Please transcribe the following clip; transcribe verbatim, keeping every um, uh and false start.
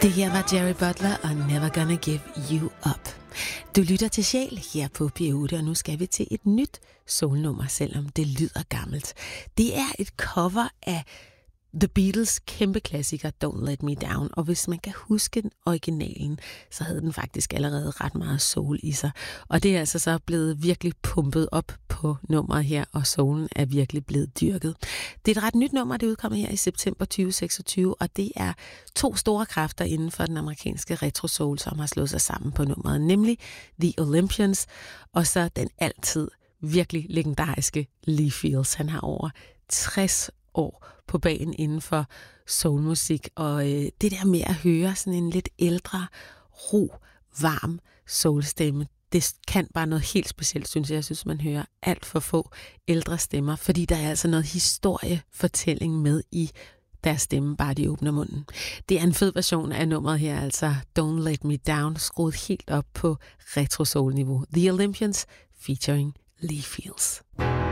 Det her var Jerry Butler og Never Gonna Give You Up. Du lytter til Sjæl her på P otte, og nu skal vi til et nyt soulnummer, selvom det lyder gammelt. Det er et cover af The Beatles' kæmpe klassiker Don't Let Me Down, og hvis man kan huske den originalen, så havde den faktisk allerede ret meget soul i sig. Og det er altså så blevet virkelig pumpet op på nummeret her, og soulen er virkelig blevet dyrket. Det er et ret nyt nummer, det udkommer her i september tyve seksogtyve, og det er to store kræfter inden for den amerikanske retro soul, som har slået sig sammen på nummeret, nemlig The Olympians, og så den altid virkelig legendariske Lee Fields. Han har over tres år på banen inden for soulmusik, og øh, det der med at høre sådan en lidt ældre, ro, varm soulstemme, det kan bare noget helt specielt, synes jeg. Jeg synes, man hører alt for få ældre stemmer, fordi der er altså noget historiefortælling med i deres stemme, bare de åbner munden. Det er en fed version af nummeret her, altså Don't Let Me Down, skruet helt op på retro soul niveau. The Olympians featuring Lee Fields.